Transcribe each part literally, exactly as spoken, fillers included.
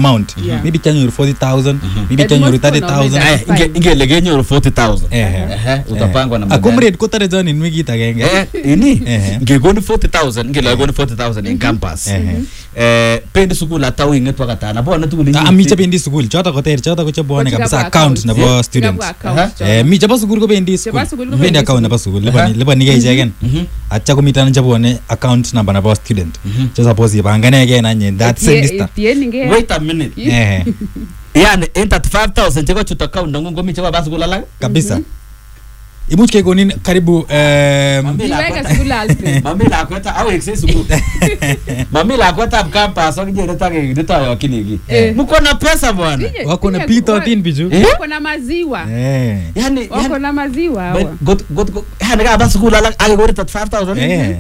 amount. Maybe chanyo forty thousand, maybe chanyo thirty thousand. Inge inge legenyo forty thousand. Eh utapangwa na madam. Akumrate ko tare zone in wiki tagenge. Eh ini inge goni forty thousand, inge la goni forty thousand in campus. Eh pendi school atawi ngetwa katana. Bona tu kulingi. Ami cha pendi school, chota ko ter, chota ko cha bona kabisa account na bo students. Eh mi cha ba school ko pendi school. Pendi account na ba school. Leba ni leba ni ge jegen. Acha ko mitana cha bona account number na ba student. Cha suppose ibangane again anye that semester. Wait a minute. Eh. Yani enter five thousand cheko chuta account ngongo mi cha ba school ala kabisa. Imuch ke gonin karibu eh mami la kweta au excess school mami la kweta campus wakije leta ke leta ya kinigi mko na pesa bwana wako na P thirteen biju wako na maziwa eh yani wako na maziwa hawa got got yani kama school ala age go thirty-five thousand eh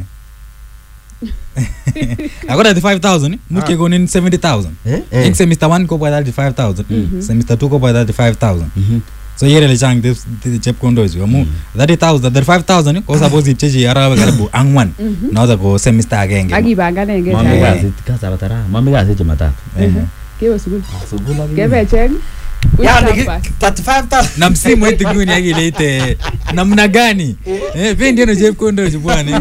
agora thirty-five thousand muke gonin seventy thousand eh semester one ko kwa thirty-five thousand semester two ko kwa thirty-five thousand so yere le chang de chep kondozi amu thirty thousand thirty-five thousand ko suppose icheje arabe karibu angwan naweza ko semester agenge agibangana ngeza mami gazi kaza batara mami gazi chemata eh kiwa sugul sugul gebe check yani thirty-five thousand na msimu eti guni agilete namna gani eh pendi no chep kondozi bwana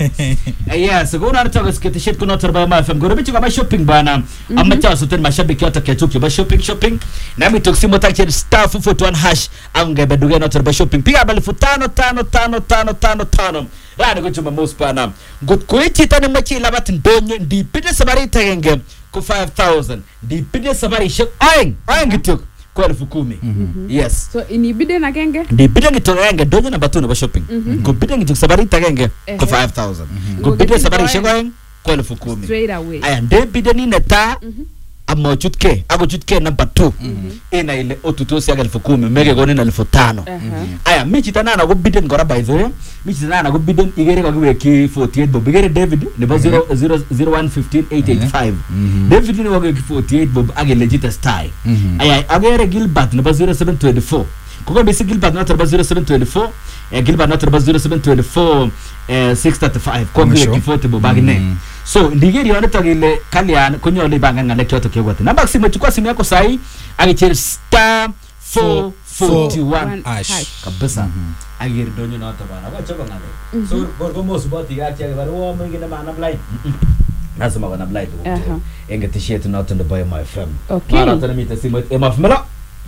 yes gona nataka skete shit kuna turba ma fm gorobichi kwa shopping bana amma cha soten mashabiki yote ketuki ba shopping shopping na mi toksimo tache star four four one hash ange beduge na turba shopping piga bali futano tano tano tano tano tano rani go chuma mospana gut kuiti tani machi labat ndonyo ndi pide sabari tagenge ku five thousand ndi pide sabari shek aing aing gituk kwa elfu kumi. Yes. So inibide na genge? Ndibide ngitogenge donyo na batu na ba shopping. Ngubide ngituk sabari tagenge ku five thousand. Ngubide sabari shek kwa elfu kumi. Straight away. Aya ndibide ni neta amo chutke ago chutke number two ina ile otutosi ya elfu kumi mege goni na elfu tano. Aya michi tanana go biden ngora by the way michi tanana go biden igere kwa gwe ki forty-eight bob igere David ni ba zero zero zero one fifteen eight eight five David ni wage ki forty-eight bob age legit style. Aya agere Gilbert ni ba zero seven two four kuko bisi Gilbert na ba zero seven two four eh Gilbert na ba zero seven two four eh six thirty-five kwa gwe ki forty bob agne. So ndigeri wanata gile kalian kunyole banga ngale kyoto kegwate na basi mechukua simu yako sahi agichel star four forty one hash kabisa agir donyo na tabana kwa choko ngale so gorgo mosuboti yake ya baro mwingi na mana blind nasema kana blind enge t-shirt na tendo by my fam mara tena mita simu ema famela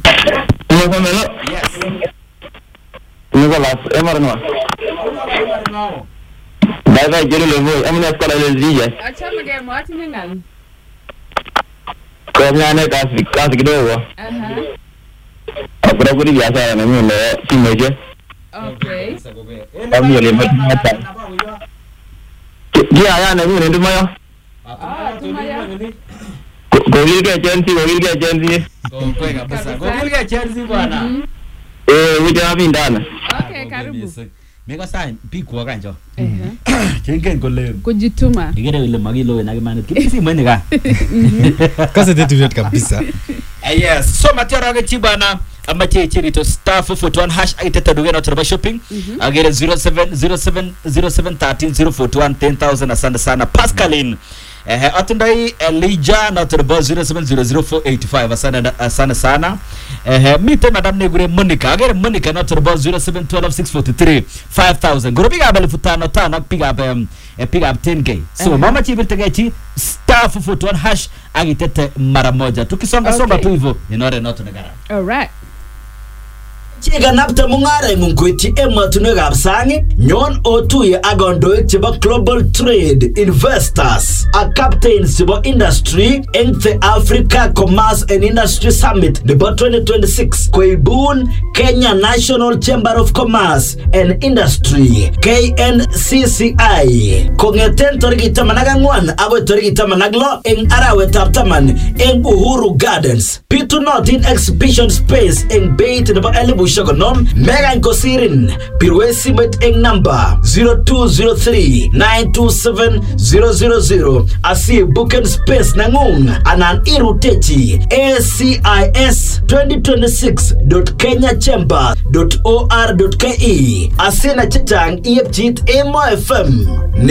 ema famela yes Nicolas emarno emarno Bye jere levo amna skala lezija acha mge mwati ngal kwa nyane kasi kasi kidogo aha apura kuri biasa na mimi le timeje okay amio le mata dia ya na mimi ndio mayo ah tumaya gogil ke agency gogil ke agency kwa kabisa gogil ke agency bwana eh wija vindana okay karibu mega sign pikwa kanjo eh kengen kole kujituma igere ile magilo na kimani kipisi mwene ka kasa tetu jet kabisa yes so matera ga chibana amache chirito star four four one hash aiteta dugena turba shopping agere zero seven zero seven zero seven one three zero four one ten thousand asante sana Pascaline eh atundai Elijah na turba zero seven zero zero four eight five asante asante sana eh mite madam negure Monica agere Monica na turba zero seven one two six four three five thousand gorobiga bali futano tano piga up um, piga up ten K so uh-huh. Mama chibirte gachi star four four one hash agitete mara moja tukisonga okay. Songa tu hivyo inore not negara all right Chiga napta mungare ngumkwiti ema tunegab sangi nyon otuye agondoik cheba global trade investors a captains cheba industry in the Africa Commerce and Industry Summit nebo twenty twenty-six Koibun Kenya National Chamber of Commerce and Industry K N C C I kongeten toriki tamanaga ngwan ago toriki tamanaglo en arawet taptaman en Uhuru Gardens pitu not in exhibition space en bait nebo elibu Shogonom Mega Nkosirin Pirwesi met eng number zero two zero three nine two seven zero zero zero Asi booking space nangung anan irutechi A C I S twenty twenty-six dot kenya chamber dot or dot ke Asina chitang iepchit Emo F M